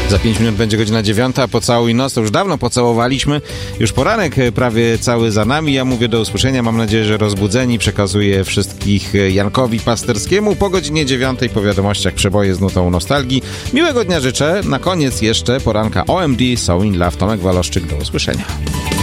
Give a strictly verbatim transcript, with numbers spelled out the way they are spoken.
Za pięć minut będzie godzina dziewiąta, pocałuj nos, to już dawno pocałowaliśmy, już poranek prawie cały za nami, ja mówię do usłyszenia, mam nadzieję, że rozbudzeni, przekazuję wszystkich Jankowi Pasterskiemu, po godzinie dziewiątej po wiadomościach przeboje z nutą nostalgii. Miłego dnia życzę, na koniec jeszcze poranka O M D, So in Love, Tomek Waloszczyk, do usłyszenia.